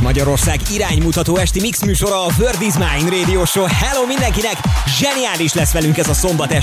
Magyarország iránymutató esti mix műsora, a World is Mine Radio Show. Hello mindenkinek! Zseniális lesz velünk ez a szombat este.